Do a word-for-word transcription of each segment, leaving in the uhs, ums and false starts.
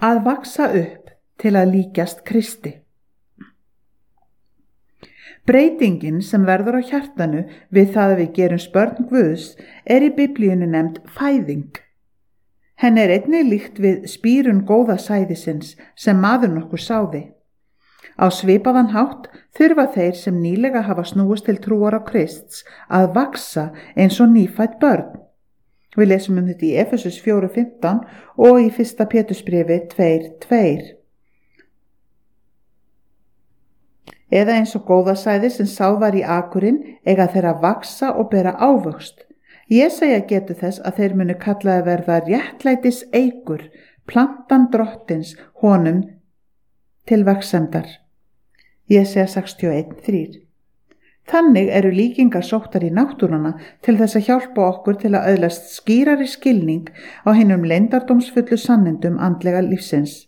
að vaxa upp til að líkjast Kristi. Breytingin sem verður á hjartanu við það að við gerum börn Guðs er í Biblíunni nefnd fæðing. Henn er einnig líkt við spírun góða sæðisins sem maður nokkur sáði. Á svipaðan hátt þurfa þeir sem nýlega hafa snúist til trúar á Krists að vaxa eins og nýfædd börn. Við lesum um þetta í Efesus fjögur fimmtán og í fyrsta Pétursbréfi tvö tvö. Eða eins og góðasæði sem sáð var í akurinn eiga þeir að vaxa og bera ávöxt. Jesaja getur þess að þeir munu kallaði verða réttlætis eikur, plantan drottins honum til vaxemdar. Jesaja sextíu og eitt þrjú. Þannig eru líkingar sóttar í náttúruna til þess að hjálpa okkur til að öðlast skýrari skilning á hinum leyndardómsfullu sannindum andlega lífsins.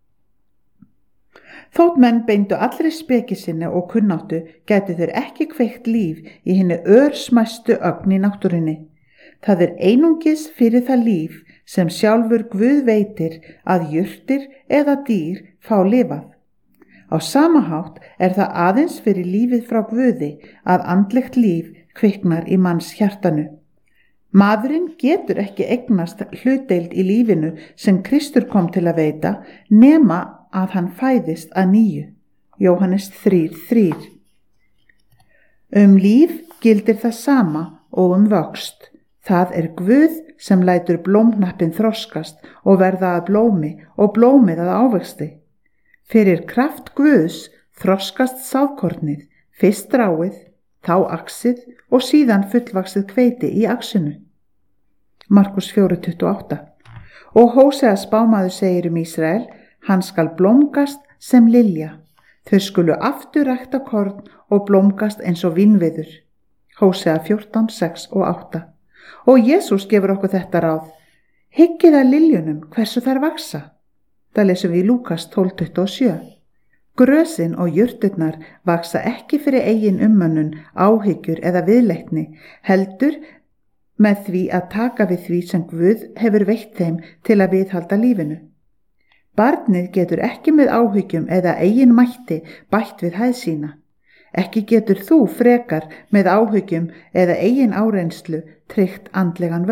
Þótt menn beindu allri speki sinni og kunnáttu gætu þeir ekki kveikt líf í hinni örsmæstu ögn í náttúrunni. Það er einungis fyrir það líf sem sjálfur Guð veitir að jurtir eða dýr fá lifað. Á sama hátt er það aðeins fyrir lífið frá Guði að andlegt líf kviknar í manns hjartanu. Maðurinn getur ekki eignast hlutdeild í lífinu sem Kristur kom til að veita nema að hann fæðist að nýju. Jóhannes þrjú þrjú. Um líf gildir það sama og um vöxt. Það er Guð sem lætur blómhnappinn þroskast og verða að blómi og blómið að ávexti. Fyrir kraft Guðs þroskast sáðkornið, fyrst ráið, þá axið og síðan fullvaxið hveiti í axinu. Markus fjögur tuttugu og átta. Og Hósea spámaður segir um Ísrael, hann skal blómgast sem lilja. Þau skulu aftur rækta korn og blómgast eins og vínviður. Hósea fjórtán sex og átta. Og Jesús gefur okkur þetta ráð. Hyggið að liljunum hversu þær vaxa. Það lesum við í Lúkas tólf tuttugu og sjö. Grösin og jurturnar vaksa ekki fyrir eigin ummönnun, áhyggjur eða viðleitni, heldur með því að taka við því sem Guð hefur veitt þeim til að viðhalda lífinu. Barnið getur ekki með áhyggjum eða eigin mætti bætt við hæð sína. Ekki getur þú frekar með áhyggjum eða eigin áreynslu tryggt andlegan vöxt.